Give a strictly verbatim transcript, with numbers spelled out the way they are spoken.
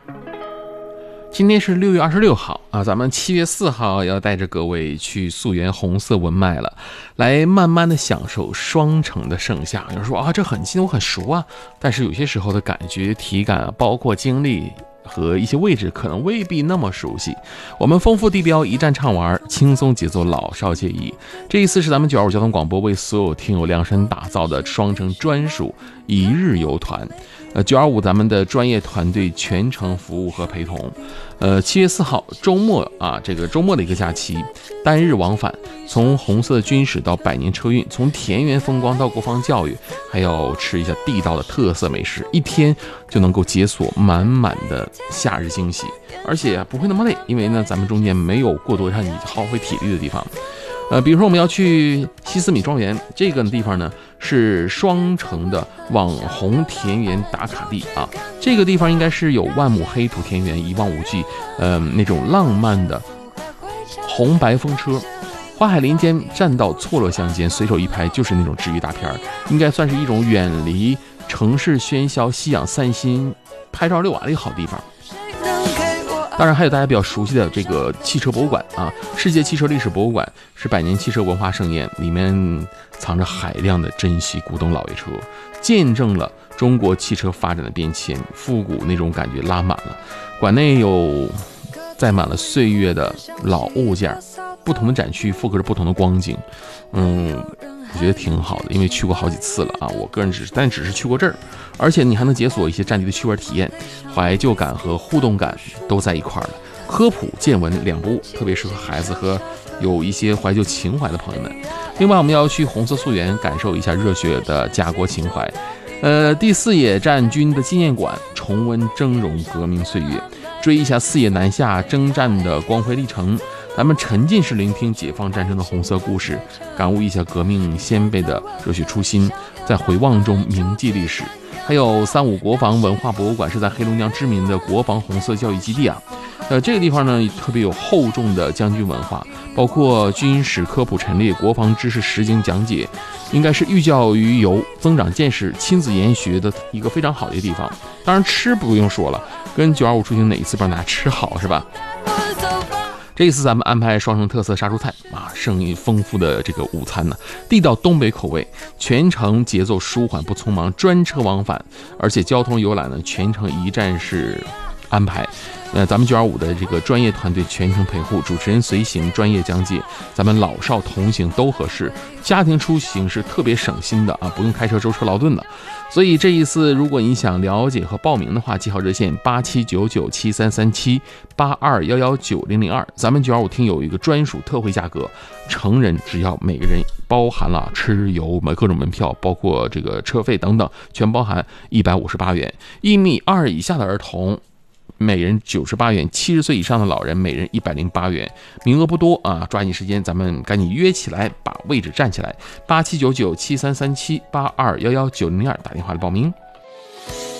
今天是六月二十六号啊，咱们七月四号要带着各位去溯源红色文脉了，来慢慢的享受双城的盛夏。有人说啊，这很近，我很熟啊，但是有些时候的感觉、体感，包括经历和一些位置，可能未必那么熟悉。我们丰富地标，一站畅玩，轻松节奏，老少皆宜。这一次是咱们九二五交通广播为所有听友量身打造的双城专属一日游团。呃，九二五咱们的专业团队全程服务和陪同。呃，七月四号周末啊，这个周末的一个假期，单日往返，从红色军史到百年车运，从田园风光到国防教育，还要吃一下地道的特色美食，一天就能够解锁满满的夏日惊喜，而且不会那么累，因为呢，咱们中间没有过多让你耗费体力的地方。呃，比如说我们要去西斯米庄园这个地方呢，是双城的网红田园打卡地啊。这个地方应该是有万亩黑土田园，一望无际，呃，那种浪漫的红白风车，花海林间，栈道错落相间，随手一拍就是那种治愈大片，应该算是一种远离城市喧嚣、夕阳散心、拍照遛娃的一个好地方。当然还有大家比较熟悉的这个汽车博物馆啊，世界汽车历史博物馆是百年汽车文化盛宴，里面藏着海量的珍稀古董老爷车，见证了中国汽车发展的变迁，复古那种感觉拉满了。馆内有载满了岁月的老物件，不同的展区复刻着不同的光景，嗯，我觉得挺好的，因为去过好几次了啊。我个人只是，但只是去过这儿，而且你还能解锁一些战地的趣味体验，怀旧感和互动感都在一块儿了。科普见闻两不误，特别适合孩子和有一些怀旧情怀的朋友们。另外，我们要去红色溯源，感受一下热血的家国情怀。呃，第四野战军的纪念馆，重温峥嵘革命岁月，追一下四野南下征战的光辉历程。咱们沉浸式聆听解放战争的红色故事，感悟一下革命先辈的热血初心，在回望中铭记历史。还有三五国防文化博物馆是在黑龙江知名的国防红色教育基地啊，呃，这个地方呢特别有厚重的将军文化，包括军史科普陈列、国防知识实景讲解，应该是寓教于游、增长见识、亲子研学的一个非常好的一个地方。当然吃不用说了，跟九二五出行哪一次不让大家吃好是吧？这一次咱们安排双城特色杀猪菜啊，盛意丰富的这个午餐呢，地道东北口味，全程节奏舒缓不匆忙，专车往返，而且交通游览呢全程一站式安排。呃，咱们九二五的这个专业团队全程陪护，主持人随行，专业讲解，咱们老少同行都合适。家庭出行是特别省心的啊，不用开车舟车劳顿的。所以这一次，如果你想了解和报名的话，记好热线八七九九七三三七八二幺幺九零零二，咱们九二五听友有一个专属特惠价格，成人只要每个人包含了吃游、各种门票，包括这个车费等等，全包含一百五十八元。一米二以下的儿童，每人九十八元，七十岁以上的老人每人一百零八元，名额不多啊，抓紧时间，咱们赶紧约起来，把位置站起来。八七九九七三三七八二幺幺九零零二打电话来报名。